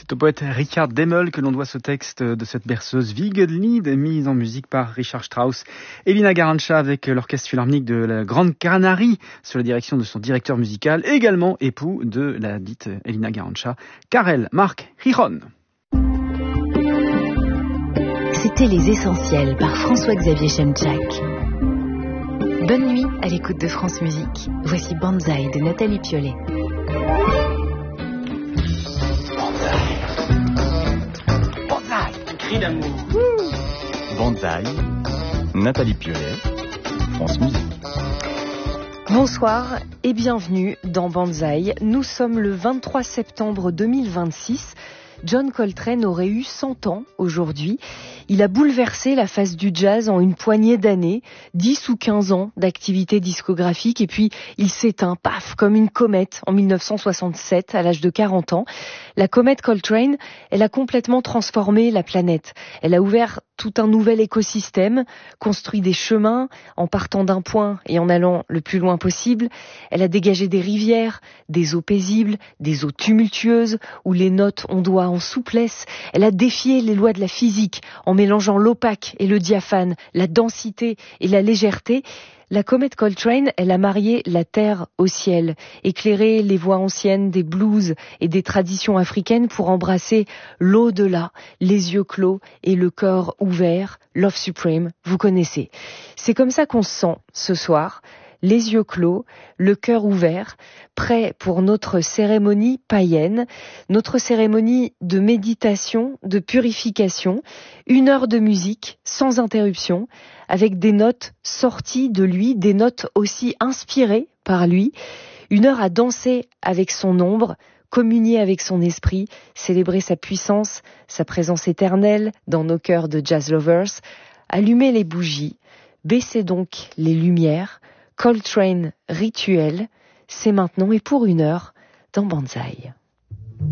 C'est au poète Richard Demel que l'on doit ce texte de cette berceuse Wiegenlied, mise en musique par Richard Strauss. Elina Garanca avec l'orchestre philharmonique de la Grande Canarie, sous la direction de son directeur musical, également époux de la dite Elina Garanca, Karel Mark Giron. C'était Les Essentiels par François-Xavier Schemczak. Bonne nuit à l'écoute de France Musique. Voici Banzai de Nathalie Piollet. Cri d'amour. Banzai, Nathalie Piollet, France Musique. Bonsoir et bienvenue dans Banzai. Nous sommes le 23 septembre 2026. John Coltrane aurait eu 100 ans aujourd'hui. Il a bouleversé la face du jazz en une poignée d'années, 10 ou 15 ans d'activité discographique, et puis il s'éteint, paf, comme une comète en 1967 à l'âge de 40 ans. La comète Coltrane, elle a complètement transformé la planète. Elle a ouvert tout un nouvel écosystème, construit des chemins en partant d'un point et en allant le plus loin possible. Elle a dégagé des rivières, des eaux paisibles, des eaux tumultueuses où les notes ondoient en souplesse. Elle a défié les lois de la physique en mélangeant l'opaque et le diaphane, la densité et la légèreté. La comète Coltrane, elle a marié la terre au ciel, éclairé les voix anciennes des blues et des traditions africaines pour embrasser l'au-delà, les yeux clos et le cœur ouvert. Love Supreme, vous connaissez. C'est comme ça qu'on se sent ce soir. Les yeux clos, le cœur ouvert, prêt pour notre cérémonie païenne, notre cérémonie de méditation, de purification, 1 heure de musique sans interruption, avec des notes sorties de lui, des notes aussi inspirées par lui, 1 heure à danser avec son ombre, communier avec son esprit, célébrer sa puissance, sa présence éternelle dans nos cœurs de jazz lovers, allumer les bougies, baisser donc les lumières. Coltrane Rituel, c'est maintenant et pour 1 heure dans Banzai.